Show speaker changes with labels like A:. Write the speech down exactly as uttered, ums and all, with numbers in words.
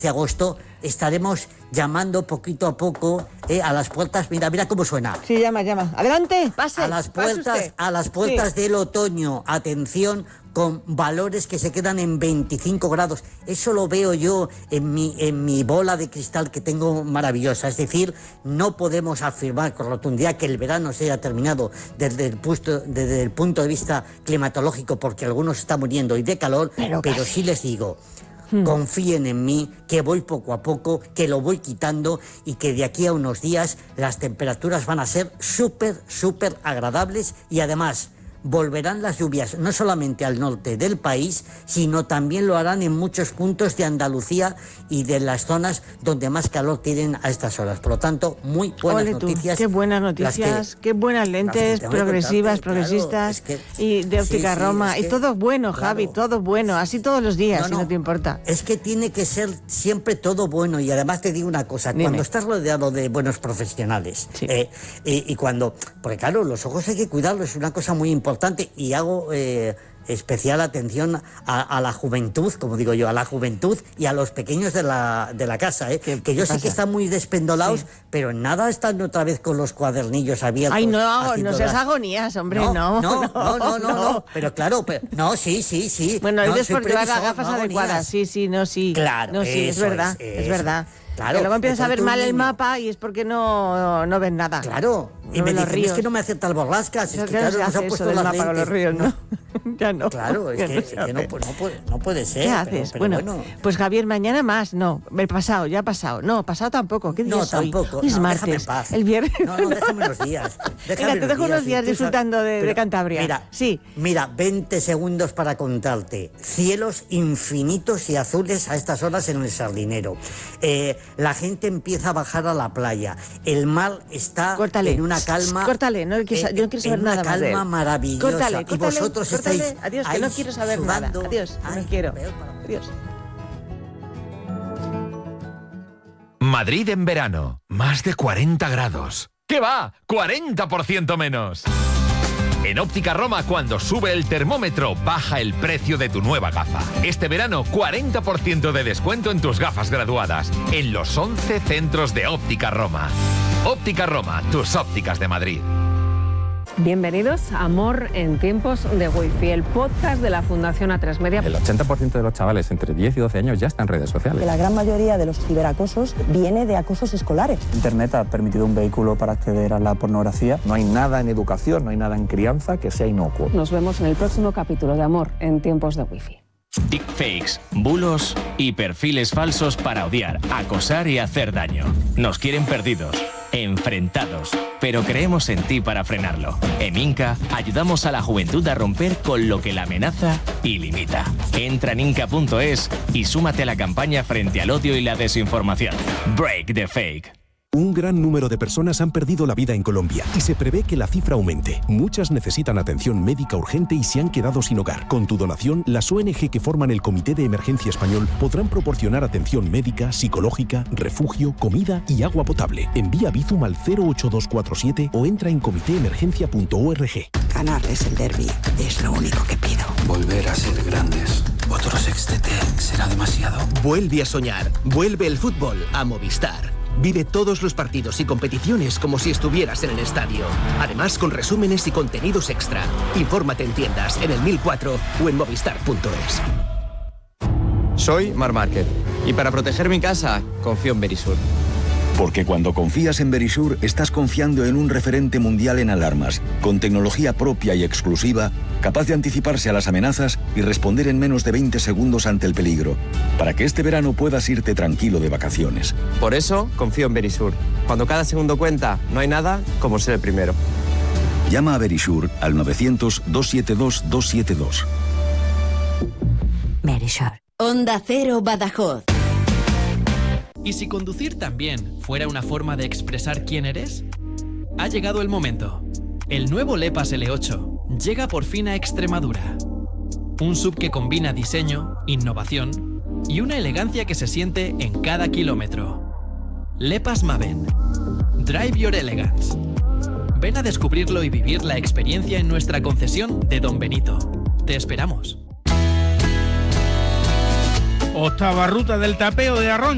A: de agosto estaremos llamando poquito a poco eh, a las puertas. Mira, mira cómo suena.
B: Sí, llama, llama. Adelante, pase.
A: A las puertas, a las puertas sí. del otoño. Atención, con valores que se quedan en veinticinco grados. Eso lo veo yo en mi, en mi bola de cristal que tengo maravillosa. Es decir, no podemos afirmar con rotundidad que el verano se haya terminado desde el, punto, desde el punto de vista climatológico, porque algunos están muriendo y de calor, pero, pero sí les digo... Confíen en mí, que voy poco a poco, que lo voy quitando y que de aquí a unos días las temperaturas van a ser súper, súper agradables y además volverán las lluvias no solamente al norte del país, sino también lo harán en muchos puntos de Andalucía y de las zonas donde más calor tienen a estas horas. Por lo tanto, muy buenas
B: Ole tú,
A: noticias.
B: Qué buenas noticias, que, qué buenas lentes progresivas, contarte, progresistas, claro, es que, y de Óptica sí, sí, Roma. Es que, y todo bueno, claro, Javi, todo bueno, así todos los días, no, no, si no te importa.
A: Es que tiene que ser siempre todo bueno y además te digo una cosa, Dime. cuando estás rodeado de buenos profesionales sí. eh, eh, y cuando, porque claro, los ojos hay que cuidarlos, es una cosa muy importante. Importante y hago eh, especial atención a, a la juventud, como digo yo, a la juventud y a los pequeños de la, de la casa, ¿eh? que, que yo sé que están muy despendolados, sí. pero nada están otra vez con los cuadernillos abiertos.
B: Ay, no, no seas las... agonías, hombre, no.
A: No, no, no, no, no, no, no. pero claro, pero, no, sí, sí, sí.
B: Bueno,
A: no,
B: es porque llevar las gafas
A: no
B: adecuadas,
A: agonías.
B: sí, sí, no, sí.
A: Claro,
B: no, sí, es verdad, es, es verdad.
A: Claro,
B: que luego empiezas a ver mal el mapa y es porque no, no ves nada.
A: Claro, y no me dicen, es que no me acepta el borrascas, es que claro, nos han puesto las
B: mapa con los ríos, ¿no? Ya no.
A: Claro, es que, no, es que no, no, puede, no puede ser.
B: ¿Qué haces? Pero, pero bueno, bueno, pues Javier, mañana más, no, el pasado, ya ha pasado. No, pasado tampoco, ¿qué día
A: no,
B: es hoy?
A: tampoco.
B: Hoy es
A: no,
B: martes,
A: paz.
B: el viernes.
A: No, no, déjame unos días.
B: Déjame Mira, te dejo unos días disfrutando de, pero, de Cantabria.
A: Mira,
B: sí.
A: Mira, veinte segundos para contarte. Cielos infinitos y azules a estas horas en el Sardinero. Eh, la gente empieza a bajar a la playa. El mar está
B: córtale,
A: en una calma.
B: Córtale, no, quiero,
A: eh,
B: yo no quiero saber nada más.
A: En una calma maravillosa.
B: Córtale, córtale,
A: y vosotros
B: córtale,
A: estáis.
B: Adiós, que no quiero saber
A: sudando.
B: nada. Adiós,
A: Ay,
B: no quiero. Adiós.
C: Madrid en verano, más de cuarenta grados. ¿Qué va? ¡cuarenta por ciento menos! En Óptica Roma, cuando sube el termómetro, baja el precio de tu nueva gafa. Este verano, cuarenta por ciento de descuento en tus gafas graduadas, en los once centros de Óptica Roma. Óptica Roma, tus ópticas de Madrid.
D: Bienvenidos a Amor en tiempos de Wi-Fi, el podcast de la Fundación A tres Media.
E: El ochenta por ciento de los chavales entre diez y doce años ya están en redes sociales.
F: La gran mayoría de los ciberacosos viene de acosos escolares.
G: Internet ha permitido un vehículo para acceder a la pornografía.
H: No hay nada en educación, no hay nada en crianza que sea inocuo.
D: Nos vemos en el próximo capítulo de Amor en tiempos de Wi-Fi.
I: Deepfakes, bulos y perfiles falsos para odiar, acosar y hacer daño. Nos quieren perdidos, enfrentados, pero creemos en ti para frenarlo. En Inca ayudamos a la juventud a romper con lo que la amenaza y limita. Entra en inca punto es y súmate a la campaña frente al odio y la desinformación. Break the fake.
J: Un gran número de personas han perdido la vida en Colombia y se prevé que la cifra aumente. Muchas necesitan atención médica urgente y se han quedado sin hogar. Con tu donación, las O N G que forman el Comité de Emergencia Español podrán proporcionar atención médica, psicológica, refugio, comida y agua potable. Envía Bizum al cero ocho dos cuatro siete o entra en comité emergencia punto org.
K: Ganarles el derbi es lo único que pido.
L: Volver a ser grandes. Otro sextete será demasiado.
M: Vuelve a soñar. Vuelve el fútbol a Movistar. Vive todos los partidos y competiciones como si estuvieras en el estadio. Además, con resúmenes y contenidos extra. Infórmate en tiendas, en el mil cuatro o en movistar punto es.
N: Soy Marc Márquez y para proteger mi casa confío en Verisur.
O: Porque cuando confías en Verisur, estás confiando en un referente mundial en alarmas, con tecnología propia y exclusiva, capaz de anticiparse a las amenazas y responder en menos de veinte segundos ante el peligro, para que este verano puedas irte tranquilo de vacaciones.
N: Por eso, confío en Verisur. Cuando cada segundo cuenta, no hay nada como ser el primero.
O: Llama a Verisur al novecientos, doscientos setenta y dos, doscientos setenta y dos.
P: Verisur. Onda Cero Badajoz.
Q: ¿Y si conducir también fuera una forma de expresar quién eres? Ha llegado el momento. El nuevo Lepas L ocho llega por fin a Extremadura. Un S U V que combina diseño, innovación y una elegancia que se siente en cada kilómetro. Lepas Maven. Drive your elegance. Ven a descubrirlo y vivir la experiencia en nuestra concesión de Don Benito. Te esperamos.
R: Octava ruta del tapeo de Arroncha.